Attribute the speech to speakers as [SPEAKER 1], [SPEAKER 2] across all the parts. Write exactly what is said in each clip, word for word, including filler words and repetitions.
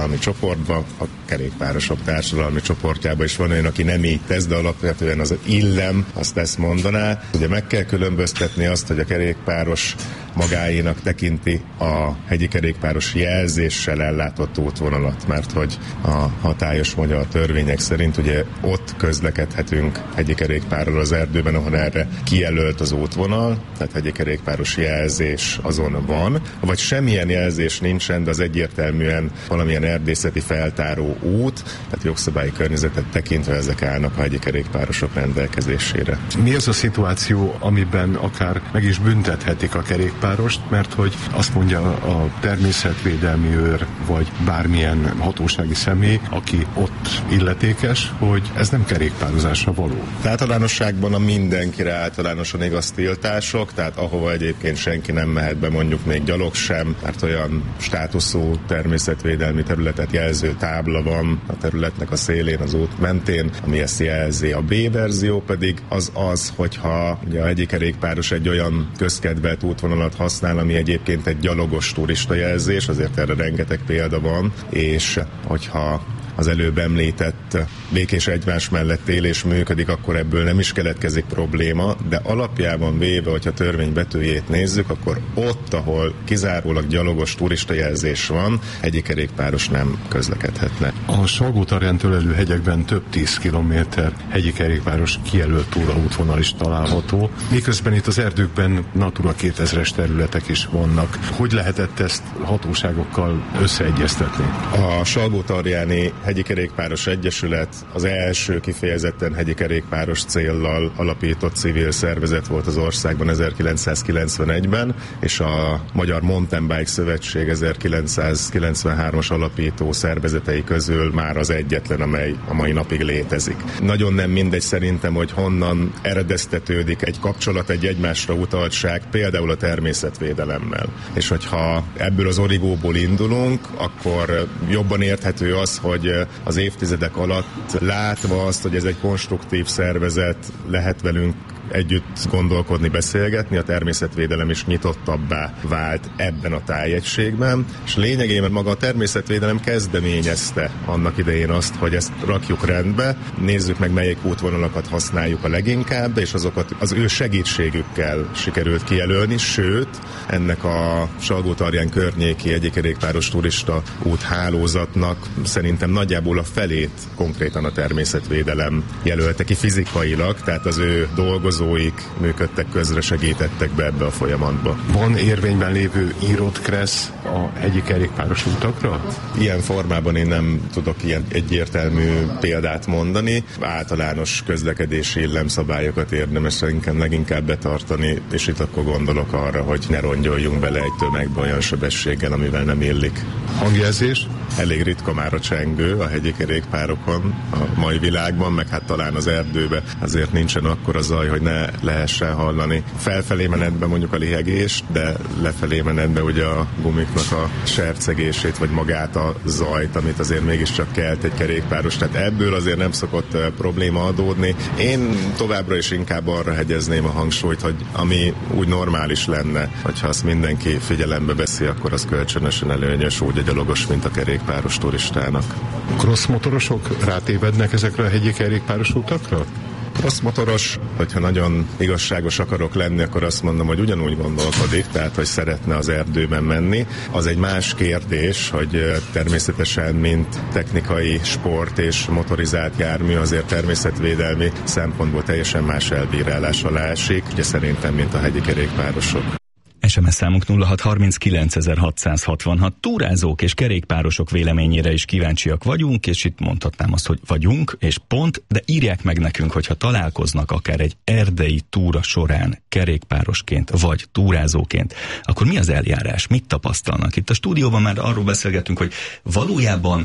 [SPEAKER 1] társadalmi csoportban, a kerékpárosok társadalmi csoportjában is van olyan, aki nem így tesz, de alapvetően az illem azt ezt mondaná. Ugye meg kell különböztetni azt, hogy a kerékpáros magáénak tekinti a hegyi kerékpáros jelzéssel ellátott útvonalat, mert hogy a hatályos magyar törvények szerint ugye ott közlekedhetünk hegyi kerékpárral az erdőben, ahol erre kijelölt az útvonal, tehát hegyi kerékpáros jelzés azon van, vagy semmilyen jelzés nincsen, de az egyértelműen valamilyen erdészeti feltáró út, tehát jogszabályi környezetet tekintve ezek állnak a hegyi kerékpárosok rendelkezésére.
[SPEAKER 2] Mi az a szituáció, amiben akár meg is büntethetik a kerékpárost, mert hogy azt mondja a természetvédelmi őr, vagy bármilyen hatósági személy, aki ott illetékes, hogy ez nem kerékpározásra való.
[SPEAKER 1] Általánosságban a mindenkire általánosan igaz tiltások, tehát ahova egyébként senki nem mehet be, mondjuk még gyalog sem, mert olyan státuszú természetvédelmi területet jelző tábla van a területnek a szélén, az út mentén, ami ezt jelzi. A B verzió pedig az az, hogyha ugye a hegyi kerékpáros egy olyan közkedvelt útvonalat használ, ami egyébként egy gyalogos turista jelzés, azért erre rengeteg példa van, és hogyha az előbb említett békés egymás mellett élés működik, akkor ebből nem is keletkezik probléma, de alapjában véve, hogyha törvény betűjét nézzük, akkor ott, ahol kizárólag gyalogos turistajelzés van, hegyi kerékpáros nem közlekedhetne.
[SPEAKER 2] A Salgótarjántól elő hegyekben több tíz kilométer hegyi kerékpáros kijelölt túraútvonal is található, miközben itt az erdőkben Natura kétezres területek is vannak. Hogy lehetett ezt hatóságokkal összeegyeztetni?
[SPEAKER 1] A Salgótarjáni Hegyi Kerékpáros Egyesület az első kifejezetten hegyi kerékpáros céllal alapított civil szervezet volt az országban ezerkilencszázkilencvenegyben, és a Magyar Mountain Bike Szövetség ezerkilencszázkilencvenhármas alapító szervezetei közül már az egyetlen, amely a mai napig létezik. Nagyon nem mindegy szerintem, hogy honnan eredeztetődik egy kapcsolat, egy egymásra utaltság, például a természetvédelemmel. És hogyha ebből az origóból indulunk, akkor jobban érthető az, hogy az évtizedek alatt látva azt, hogy ez egy konstruktív szervezet, lehet velünk együtt gondolkodni, beszélgetni, a természetvédelem is nyitottabbá vált ebben a tájegységben, és lényegében maga a természetvédelem kezdeményezte annak idején azt, hogy ezt rakjuk rendbe, nézzük meg, melyik útvonalakat használjuk a leginkább, és azokat az ő segítségükkel sikerült kijelölni, sőt, ennek a Salgótarján környéki egyikerékpáros turista úthálózatnak szerintem nagyjából a felét konkrétan a természetvédelem jelölte ki fizikailag, tehát az ő dolgozó működtek közre, segítettek be ebbe a folyamatba.
[SPEAKER 2] Van érvényben lévő írott kressz a hegyi kerékpáros utakra?
[SPEAKER 1] Ilyen formában én nem tudok ilyen egyértelmű példát mondani. Általános közlekedési illemszabályokat érdemes inkább leginkább betartani, és itt akkor gondolok arra, hogy ne rongyoljunk bele egy tömegbe olyan sebességgel, amivel nem illik.
[SPEAKER 2] Hangjelzés?
[SPEAKER 1] Elég ritka már a csengő a hegyi kerékpárokon a mai világban, meg hát talán az erdőbe azért nincsen akkora zaj, hogy ne lehessen hallani felfelé menetben mondjuk a lihegést, de lefelé menetben ugye a gumiknak a sercegését, vagy magát a zajt, amit azért mégiscsak kelt egy kerékpáros. Tehát ebből azért nem szokott uh, probléma adódni. Én továbbra is inkább arra hegyezném a hangsúlyt, hogy ami úgy normális lenne, hogyha azt mindenki figyelembe veszi, akkor az kölcsönösen előnyös úgy a gyalogos, mint a kerékpáros turistának.
[SPEAKER 2] Crossmotorosok rátévednek ezekre a hegyi kerékpáros utakra?
[SPEAKER 1] Crossmotoros, hogyha nagyon igazságos akarok lenni, akkor azt mondom, hogy ugyanúgy gondolkodik, tehát hogy szeretne az erdőben menni. Az egy más kérdés, hogy természetesen mint technikai sport és motorizált jármű azért természetvédelmi szempontból teljesen más elbírálás alá esik, ugye szerintem, mint a hegyi kerékpárosok.
[SPEAKER 3] es em es számunk nulla hat harminckilencezer-hatszázhatvanhat. Túrázók és kerékpárosok véleményére is kíváncsiak vagyunk, és itt mondhatnám azt, hogy vagyunk, és pont, de írják meg nekünk, hogyha találkoznak akár egy erdei túra során kerékpárosként, vagy túrázóként, akkor mi az eljárás? Mit tapasztalnak? Itt a stúdióban már arról beszélgetünk, hogy valójában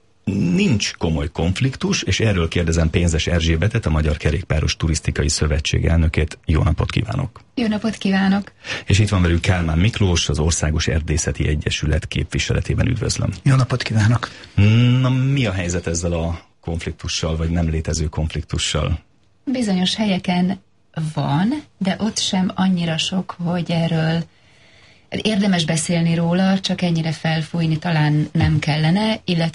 [SPEAKER 3] nincs komoly konfliktus, és erről kérdezem Pénzes Erzsébetet, a Magyar Kerékpáros Turisztikai Szövetség elnökét. Jó napot kívánok!
[SPEAKER 4] Jó napot kívánok!
[SPEAKER 3] És itt van velünk Kálmán Miklós, az Országos Erdészeti Egyesület képviseletében. Üdvözlöm!
[SPEAKER 5] Jó napot kívánok!
[SPEAKER 3] Na, mi a helyzet ezzel a konfliktussal, vagy nem létező konfliktussal?
[SPEAKER 4] Bizonyos helyeken van, de ott sem annyira sok, hogy erről érdemes beszélni róla, csak ennyire felfújni talán nem kellene, illetve